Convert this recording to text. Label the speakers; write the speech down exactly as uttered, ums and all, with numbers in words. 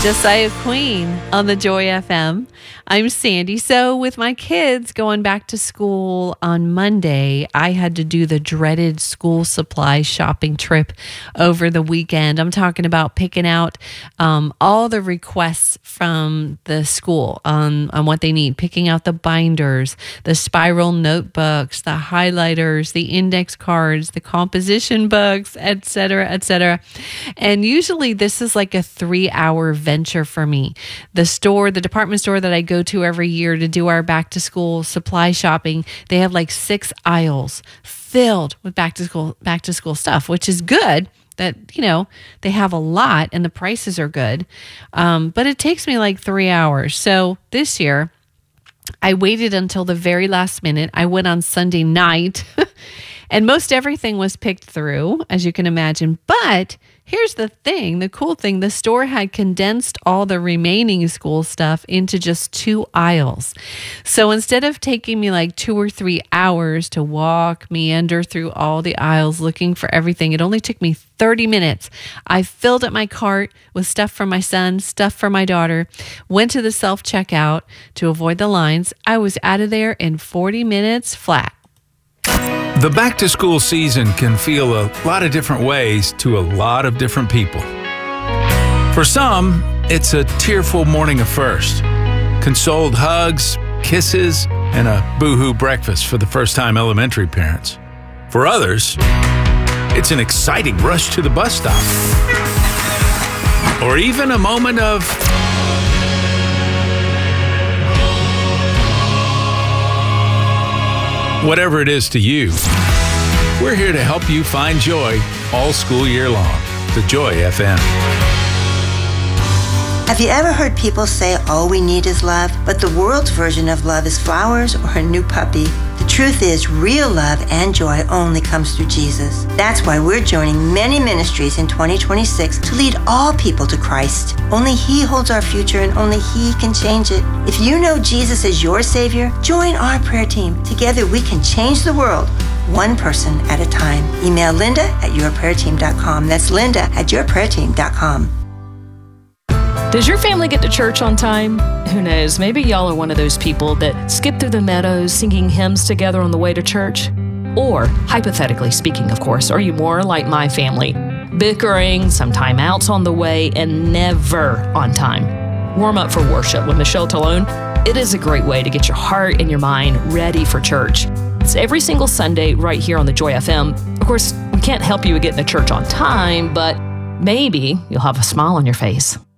Speaker 1: Josiah Queen on the Joy F M. I'm Sandy. So with my kids going back to school on Monday, I had to do the dreaded school supply shopping trip over the weekend. I'm talking about picking out um, all the requests from the school on, on what they need, picking out the binders, the spiral notebooks, the highlighters, the index cards, the composition books, et cetera, et cetera. And usually this is like a three-hour venture for me. The store, the department store that I go to every year to do our back to school supply shopping, they have like six aisles filled with back to school back to school stuff, which is good that, you know, they have a lot and the prices are good. Um, but it takes me like three hours. So this year I waited until the very last minute. I went on Sunday night and most everything was picked through, as you can imagine. But here's the thing, the cool thing, the store had condensed all the remaining school stuff into just two aisles. So instead of taking me like two or three hours to walk, meander through all the aisles looking for everything, it only took me thirty minutes. I filled up my cart with stuff for my son, stuff for my daughter, went to the self-checkout to avoid the lines. I was out of there in forty minutes flat.
Speaker 2: The back-to-school season can feel a lot of different ways to a lot of different people. For some, it's a tearful morning of first, consoled hugs, kisses, and a boo-hoo breakfast for the first-time elementary parents. For others, it's an exciting rush to the bus stop, or even a moment of whatever it is to you. We're here to help you find joy all school year long. The Joy F M.
Speaker 3: Have you ever heard people say all we need is love, but the world's version of love is flowers or a new puppy? The truth is, real love and joy only comes through Jesus. That's why we're joining many ministries in twenty twenty-six to lead all people to Christ. Only He holds our future and only He can change it. If you know Jesus as your Savior, join our prayer team. Together we can change the world, one person at a time. Email Linda at your prayer team dot com. That's Linda at your prayer team dot com.
Speaker 4: Does your family get to church on time? Who knows? Maybe y'all are one of those people that skip through the meadows singing hymns together on the way to church. Or, hypothetically speaking, of course, are you more like my family? Bickering, some timeouts on the way, and never on time. Warm up for worship with Michelle Talone. It is a great way to get your heart and your mind ready for church. It's every single Sunday right here on the Joy F M. Of course, we can't help you with getting to church on time, but maybe you'll have a smile on your face.